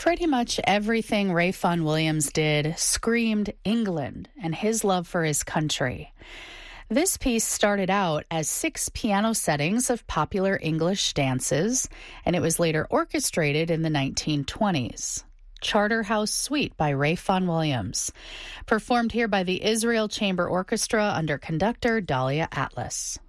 Pretty much everything Ralph Vaughan Williams did screamed England and his love for his country. This piece started out as 6 piano settings of popular English dances, and it was later orchestrated in the 1920s. Charterhouse Suite by Ralph Vaughan Williams, performed here by the Israel Chamber Orchestra under conductor Dahlia Atlas.